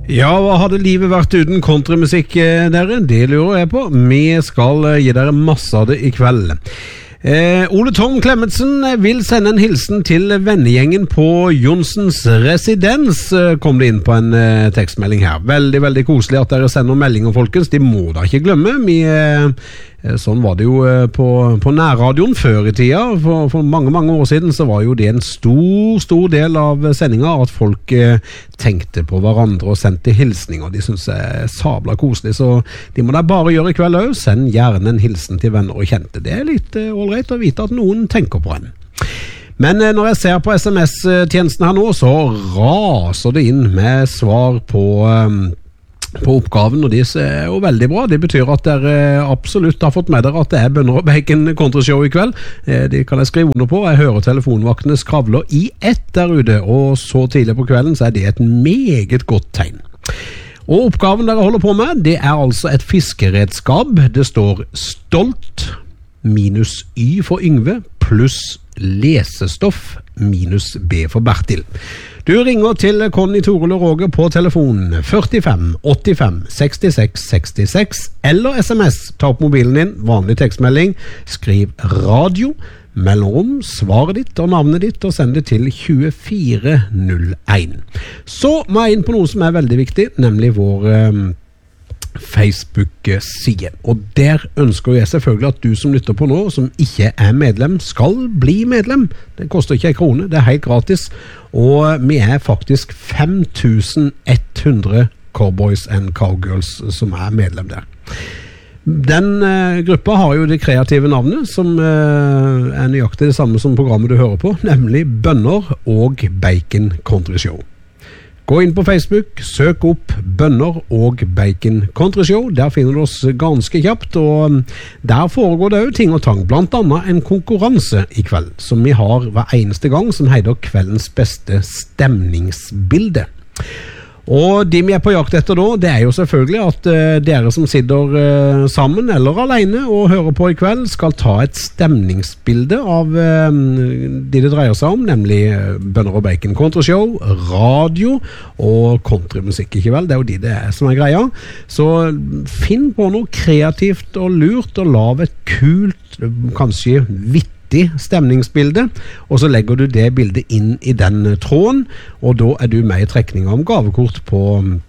Ja, hva hadde livet vært uten countrymusikk, dere? Det lurer jeg på. Vi skal gi dere masse av det i kveld. Ole Tom Clemetsen vil sende en hilsen til vennegjengen på Johnsens residens, kom det inn på en tekstmelding her. Veldig, veldig koselig at dere sender meldinger, folkens. De må da ikke glemme. Sånn var det jo på nærradioen før i tida. For mange, mange år siden så var jo det en stor del av sendinga at folk tenkte på hverandre og sendte hilsninger. De synes det er sabla koselig, så de må da bare gjøre i kveld også. Send gjerne en hilsen til venner og kjente. Det er litt ålreit å vite at noen tenker på en. Men når jeg ser på SMS-tjenesten her nå, så raser det inn med svar på oppgaven, og de er jo veldig bra. Det betyr at dere absolutt har fått med dere at det er Bønner og Bacon Countryshow i kveld. Det kan jeg skrive under på. Jeg hører telefonvaktene skravler i ett der ute, og så tidlig på kvelden så er det et meget godt tegn. Og oppgaven dere holder på med, det er altså et fiskeredskap. Det står stolt minus Y for Yngve pluss lesestoff minus B for Bertil. Du ringer til Conny, Toril og Roger på telefonen 45 85 66 66 eller SMS. Ta opp mobilen din, vanlig tekstmelding, skriv radio, mellomrom, svaret ditt og navnet ditt og send det til 2401. Så må jeg inn på noe som er veldig viktig, nemlig vår Facebook-side. Og der ønsker jeg selvfølgelig at du som lytter på nå, som ikke er medlem, skal bli medlem. Det koster ikke en krone, det er helt gratis. Og vi er faktisk 5100 cowboys and cowgirls som er medlem der. Den gruppa har jo det kreative navnet, som er nøyaktig det samme som programmet du hører på, nemlig Bønner og Bacon Country Show. Gå inn på Facebook, søk opp Bønner og Bacon Country Show. Der finner du oss ganske kjapt, og der foregår det jo ting og tang. Blant annet en konkurranse i kveld, som vi har hver eneste gang, som heter Kveldens beste stemningsbilde. Og de vi er på jakt etter da, det er jo selvfølgelig at dere som sitter sammen eller alene og hører på i kveld, skal ta et stemningsbilde av det dreier seg om, nemlig Bønner og Bacon Country Show, radio og countrymusikk, ikke vel? Det er jo det er som er greia. Så finn på noe kreativt og lurt, og lav et kult, kanskje vittig stemningsbilde, og så legger du det bildet inn i den tråden, og da er du med i trekning om gavekort på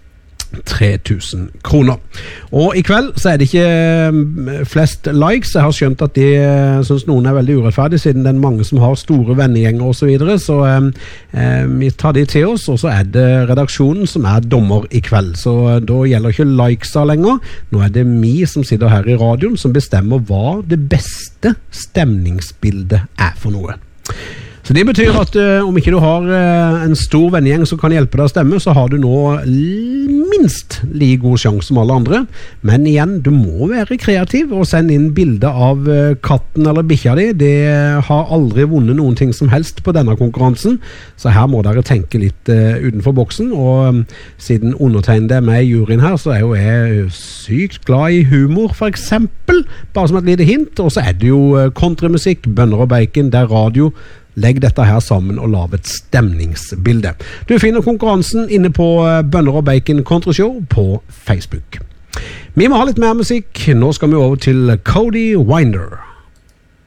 3000 kroner. Og i kveld så er det ikke flest likes. Jeg har skjønt at de synes noen er veldig urettferdig, siden det er mange som har store vennegjenger og så videre, så vi tar de til oss, og så er det redaksjonen som er dommer i kveld. Så da gjelder ikke likesa lenger. Nå er det vi som sitter her i radioen som bestemmer hva det beste stemningsbildet er for noe. Så det betyr at om ikke du har en stor vennegjeng som kan hjelpe deg å stemme, så har du nå minst like god sjanse som alle andre. Men igjen, du må være kreativ og sende inn bilder av katten eller bikkja di. Det har aldri vunnet noen ting som helst på denne konkurransen, så her må dere tenke litt utenfor boksen. Og siden undertegnede er med i juryen her, så er jo jeg sykt glad i humor, for eksempel. Bare som et lite hint. Og så er det jo countrymusikk, Bønner og Bacon, det er radio. Legg dette her sammen og lav et stemningsbilde. Du finner konkurransen inne på Bønner og Bacon Country Show på Facebook. Vi må ha litt mer musikk. Nå skal vi over til Cody Winder.